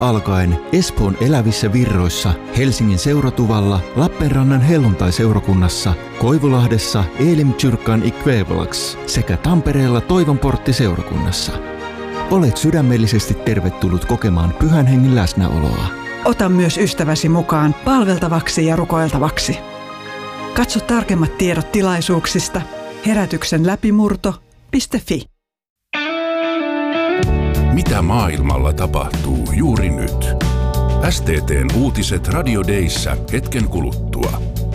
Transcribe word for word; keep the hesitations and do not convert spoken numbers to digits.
alkaen Espoon elävissä virroissa, Helsingin Seuratuvalla, Lappeenrannan helluntai-seurakunnassa, Koivulahdessa Elim Kyrkan Ikvävalax sekä Tampereella Toivonportti-seurakunnassa. Olet sydämellisesti tervetullut kokemaan Pyhän Hengen läsnäoloa. Ota myös ystäväsi mukaan palveltavaksi ja rukoiltavaksi. Katso tarkemmat tiedot tilaisuuksista herätyksen läpimurto piste fi. Mitä maailmalla tapahtuu juuri nyt? S T T:n uutiset Radio Dayssä hetken kuluttua.